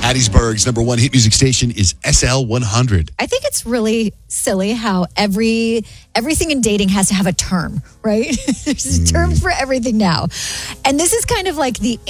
Hattiesburg's number one hit music station is SL 100. I think it's really silly how everything in dating has to have a term, right? There's terms for everything now. And this is kind of like the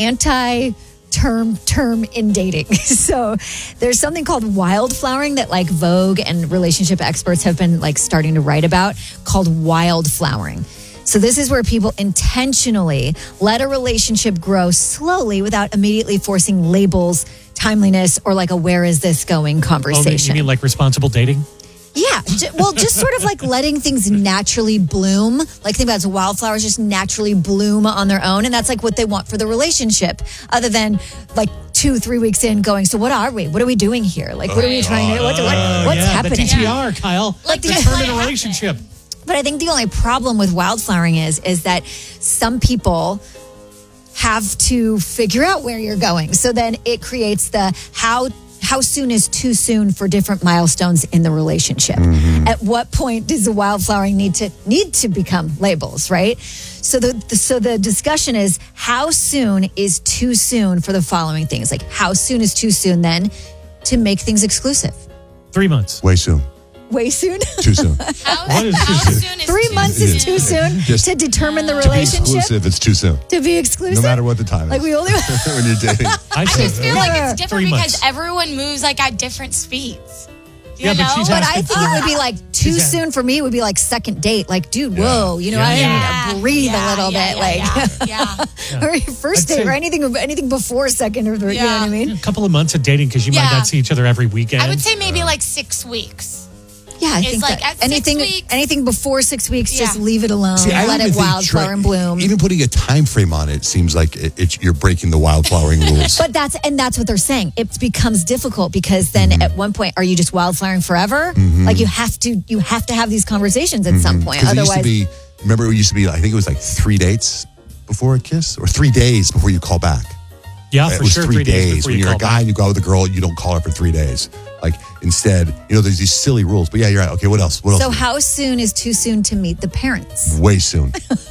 term in dating. So there's something called wildflowering that like Vogue and relationship experts have been like starting to write about called wildflowering. So this is where people intentionally let a relationship grow slowly without immediately forcing labels, timeliness, or like a where is this going conversation. You mean like responsible dating? Yeah. Well, just sort of like letting things naturally bloom. Like think about it, so wildflowers just naturally bloom on their own. And that's like what they want for the relationship. Other than like 2-3 weeks in going, so what are we? What are we doing here? Like, what are we trying to, what's happening? The DTR, Kyle. Like determine a relationship. But I think the only problem with wildflowering is that some people have to figure out where you're going. So then it creates the how soon is too soon for different milestones in the relationship. At what point does the wildflowering need to become labels, right? So the discussion is how soon is too soon for the following things. Like how soon is too soon then to make things exclusive? 3 months. Way soon. Way soon? Too soon. How soon is 3 months is too soon to determine the relationship? To be exclusive, it's too soon. To be exclusive? No matter what the time is. Like we only... when you're dating. I just feel like it's different 3 because months. Everyone moves like at different speeds. You Yeah, know? but she's But asking I think it would be like too soon for me. It would be like second date. Like, dude, whoa, you know, I need to breathe a little bit. Or first I'd date say- or anything before second or third. You know what I mean? A couple of months of dating because you might Yeah. not see each other every weekend. I would say maybe like 6 weeks. Yeah, I It's think like that at 6 weeks. anything before 6 weeks, just Yeah. leave it alone. See, I Let don't it even think wildflower and bloom. Even putting a time frame on it seems like you're breaking the wildflowering rules. But that's what they're saying. It becomes difficult because then at one point, are you just wildflowering forever? Like you have to have these conversations at some point. 'Cause Otherwise, remember it used to be, I think it was like 3 dates before a kiss or 3 days before you call back. Yeah, It for was sure. 3 days. before When you you're a call guy back. and you go out with a girl, you don't call her for 3 days. Like instead, there's these silly rules. But yeah, you're right. Okay, what else? so how soon is too soon to meet the parents? Way soon.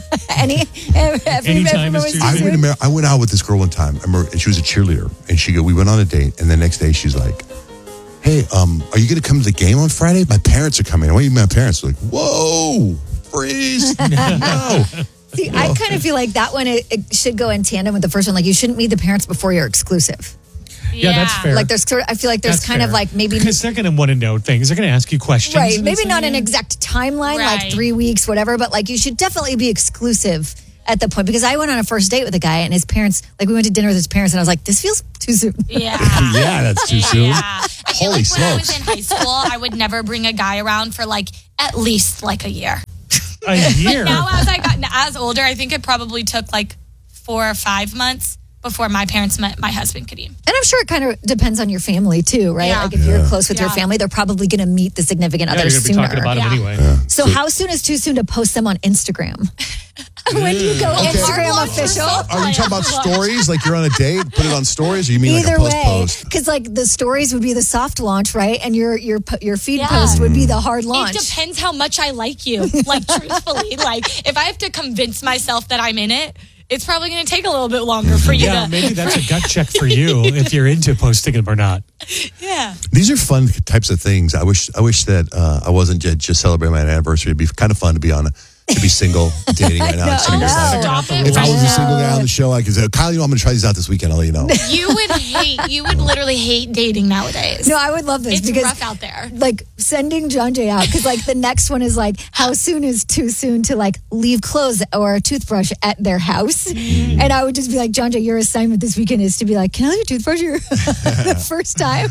Anytime is too soon. I went out with this girl one time. I remember, and she was a cheerleader. And we went on a date. And the next day she's like, hey, are you going to come to the game on Friday? My parents are coming. I want you to meet my parents. We're like, whoa, freeze. No. See, I kind of feel like that one it should go in tandem with the first one. Like you shouldn't meet the parents before you're exclusive. Yeah, that's fair. Like I feel like there's That's kind of fair. like maybe because they're going to want to know things. They're going to ask you questions. right, and maybe it's not like, an exact timeline, like Right. 3 weeks, whatever. But like you should definitely be exclusive at the point because I went on a first date with a guy and his parents. Like we went to dinner with his parents and I was like, this feels too soon. Yeah. Yeah, that's too soon. Yeah. I feel Holy like when I was smokes. in high school, I would never bring a guy around for like at least like a year. A year. Now as older, I think it probably took like 4 or 5 months before my parents met my husband Kadeem. And I'm sure it kind of depends on your family too, right? Yeah. Like if you're close with your Yeah. family, they're probably going to meet the significant Yeah, other you're going to be sooner. talking about Yeah. him anyway. So how soon is too soon to post them on Instagram? When do you go Instagram Hard official? Are you talking about stories? Like you're on a date, put it on stories? Or you mean Either like a way, post? because like the stories would be the soft launch, right? And your feed Yeah. post would be the hard launch. It depends how much I like you. Like truthfully, like if I have to convince myself that I'm in it, it's probably going to take a little bit longer for you Yeah, to. maybe that's a gut check for you if you're into posting them or not. Yeah. These are fun types of things. I wish that I wasn't just celebrating my anniversary. It'd be kind of fun to be single, dating right now. I know. Stop it. If I was a right single now. guy on the show, I could say, Kyle, I'm going to try these out this weekend. I'll let you know. You would literally hate dating nowadays. No, I would love this It's because rough out there. like sending John Jay out because like the next one is like how soon is too soon to like leave clothes or a toothbrush at their house, and I would just be like, John Jay, your assignment this weekend is to be like, can I leave a toothbrush here the first time?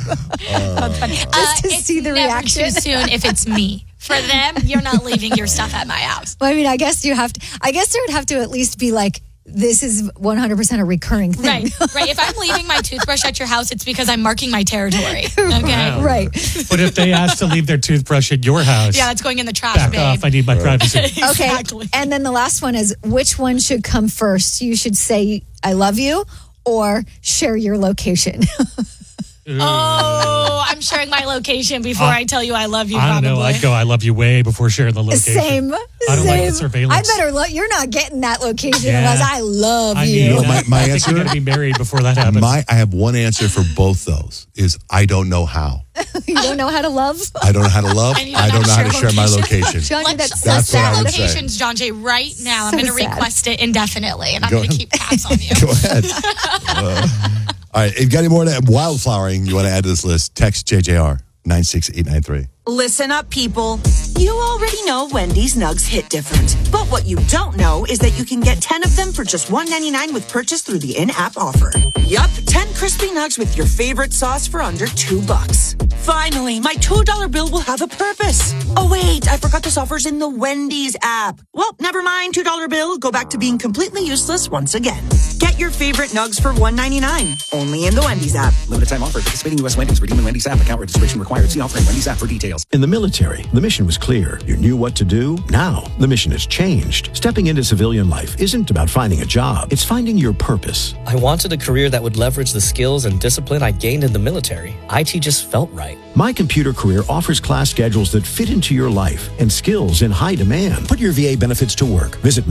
Just to It's see the never reaction. too soon if it's me. For them, you're not leaving your stuff at my house. Well, I mean, I guess there would have to at least be like, this is 100% a recurring thing. Right. If I'm leaving my toothbrush at your house, it's because I'm marking my territory. Okay. Wow. Right. But if they ask to leave their toothbrush at your house, Yeah, it's going in the trash, back babe. off. I need my privacy. Okay. Exactly. And then the last one is which one should come first? You should say, I love you or share your location. Oh, I'm sharing my location before I tell you I love you. I don't know. I'd go, I love you way before sharing the location. Same. I don't like the surveillance. I better you're not getting that location Yeah. unless I love I you. mean, know, my I think answer- you got to be married before that happens. I have one answer for both those is I don't know how. You don't know how to love? I don't know how to love. And you I don't don't know how to share my location. Johnny, Let's that's That's so what I sad. would say. locations, John Jay, right now. I'm So going to sad. request it indefinitely, and I'm Go going to ahead. keep tabs on you. Go ahead. All right. If you got any more wildflowering you want to add to this list, text JJR 96893. Listen up, people. You already know Wendy's Nugs hit different. But what you don't know is that you can get 10 of them for just $1.99 with purchase through the in-app offer. Yup, 10 crispy nugs with your favorite sauce for under $2. Finally, my $2 bill will have a purpose. Oh, wait, I forgot this offer's in the Wendy's app. Well, never mind, $2 bill. Go back to being completely useless once again. Get your favorite nugs for $1.99. Only in the Wendy's app. Limited time offer. Participating U.S. Wendy's. Redeem in Wendy's app. Account registration required. See offer in Wendy's app for details. In the military, the mission was clear. You knew what to do. Now, the mission has changed. Stepping into civilian life isn't about finding a job. It's finding your purpose. I wanted a career that would leverage the skills and discipline I gained in the military. IT just felt right. My Computer Career offers class schedules that fit into your life and skills in high demand. Put your VA benefits to work. Visit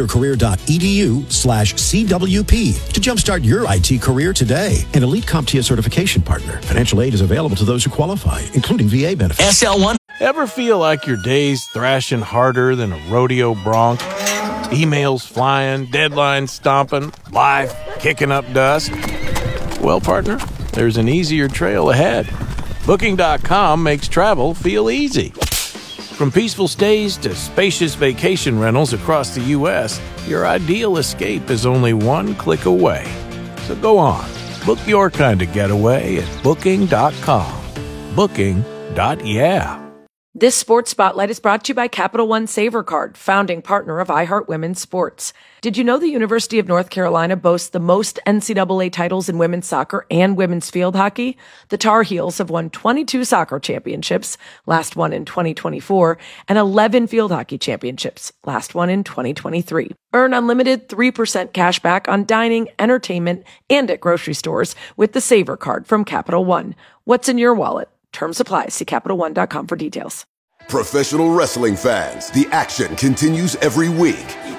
mycomputercareer.edu/CWP to jumpstart your IT career today. An elite CompTIA certification partner. Financial aid is available to those who qualify, including VA benefits. SL1. Ever feel like your day's thrashing harder than a rodeo bronc? Emails flying, deadlines stomping, life kicking up dust? Well, partner, there's an easier trail ahead. Booking.com makes travel feel easy. From peaceful stays to spacious vacation rentals across the U.S., your ideal escape is only one click away. So go on, book your kind of getaway at Booking.com. Booking.yeah. This Sports Spotlight is brought to you by Capital One Saver Card, founding partner of iHeart Women's Sports. Did you know the University of North Carolina boasts the most NCAA titles in women's soccer and women's field hockey? The Tar Heels have won 22 soccer championships, last one in 2024, and 11 field hockey championships, last one in 2023. Earn unlimited 3% cash back on dining, entertainment, and at grocery stores with the Saver Card from Capital One. What's in your wallet? Terms apply. See CapitalOne.com for details. Professional wrestling fans, the action continues every week.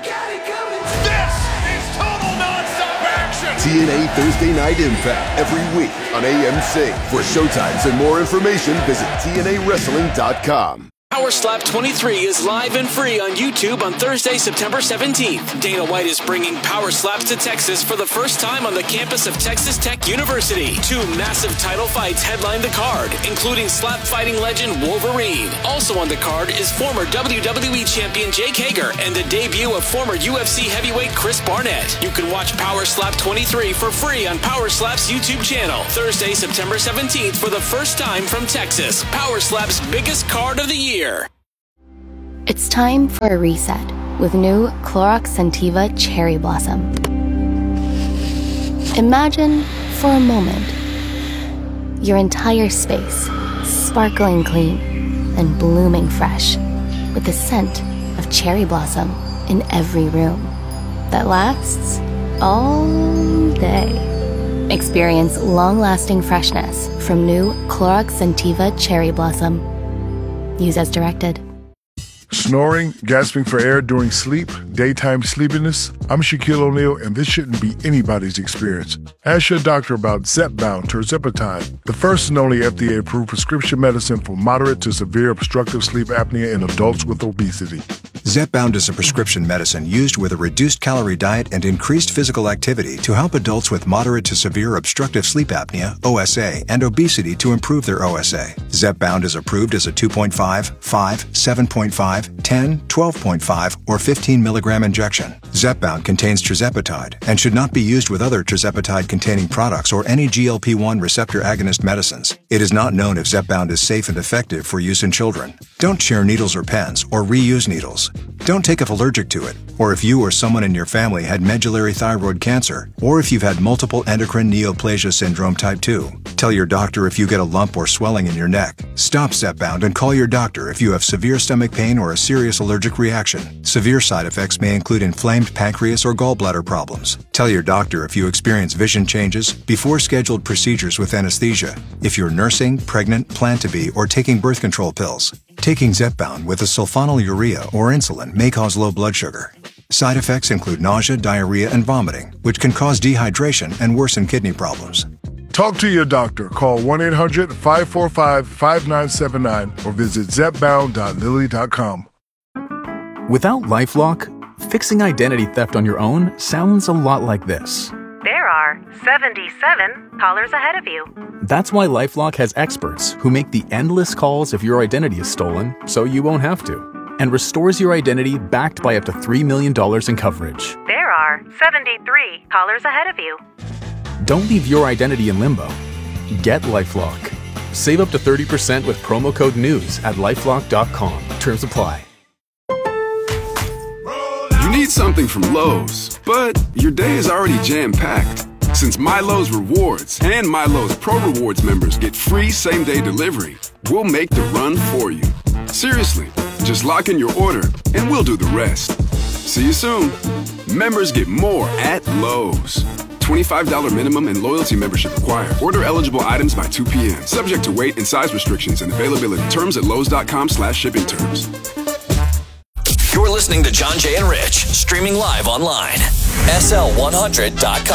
This is total nonstop action. TNA Thursday Night Impact every week on AMC. For showtimes and more information, visit TNAWrestling.com. Power Slap 23 is live and free on YouTube on Thursday, September 17th. Dana White is bringing Power Slaps to Texas for the first time on the campus of Texas Tech University. 2 massive title fights headline the card, including slap fighting legend Wolverine. Also on the card is former WWE champion Jake Hager and the debut of former UFC heavyweight Chris Barnett. You can watch Power Slap 23 for free on Power Slap's YouTube channel. Thursday, September 17th for the first time from Texas. Power Slap's biggest card of the year. It's time for a reset with new Clorox Scentiva Cherry Blossom. Imagine for a moment your entire space sparkling clean and blooming fresh with the scent of cherry blossom in every room that lasts all day. Experience long-lasting freshness from new Clorox Scentiva Cherry Blossom. Use as directed. Snoring, gasping for air during sleep, daytime sleepiness. I'm Shaquille O'Neal, and this shouldn't be anybody's experience. Ask your doctor about Zepbound tirzepatide, the first and only FDA-approved prescription medicine for moderate to severe obstructive sleep apnea in adults with obesity. Zepbound is a prescription medicine used with a reduced-calorie diet and increased physical activity to help adults with moderate to severe obstructive sleep apnea, OSA, and obesity to improve their OSA. Zepbound is approved as a 2.5, 5, 7.5, 10, 12.5, or 15 milligram injection. Zepbound contains tirzepatide and should not be used with other tirzepatide-containing products or any GLP-1 receptor agonist medicines. It is not known if Zepbound is safe and effective for use in children. Don't share needles or pens or reuse needles. Don't take if allergic to it, or if you or someone in your family had medullary thyroid cancer, or if you've had multiple endocrine neoplasia syndrome type 2. Tell your doctor if you get a lump or swelling in your neck. Stop Zepbound and call your doctor if you have severe stomach pain or a serious allergic reaction. Severe side effects may include inflamed pancreas or gallbladder problems. Tell your doctor if you experience vision changes before scheduled procedures with anesthesia, if you're nursing, pregnant, plan to be, or taking birth control pills. Taking Zepbound with a sulfonylurea or insulin may cause low blood sugar. Side effects include nausea, diarrhea, and vomiting, which can cause dehydration and worsen kidney problems. Talk to your doctor. Call 1-800-545-5979 or visit zepbound.lilly.com. Without LifeLock, fixing identity theft on your own sounds a lot like this. There are 77 callers ahead of you. That's why LifeLock has experts who make the endless calls if your identity is stolen, so you won't have to, and restores your identity backed by up to $3 million in coverage. There are 73 callers ahead of you. Don't leave your identity in limbo. Get LifeLock. Save up to 30% with promo code NEWS at LifeLock.com. Terms apply. You need something from Lowe's, but your day is already jam-packed. Since MyLowe's Rewards and MyLowe's Pro Rewards members get free same-day delivery, we'll make the run for you. Seriously, just lock in your order and we'll do the rest. See you soon. Members get more at Lowe's. $25 minimum and loyalty membership required. Order eligible items by 2 p.m. Subject to weight and size restrictions and availability. Terms at lowes.com/shipping terms. You're listening to John, Jay, and Rich, streaming live online. SL100.com.